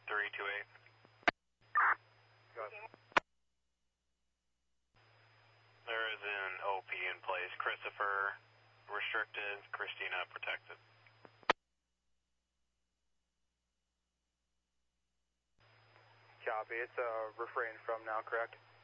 328. Got it. There is an OP in place. Christopher restricted, Christina protected. Copy. It's refrained from now, correct?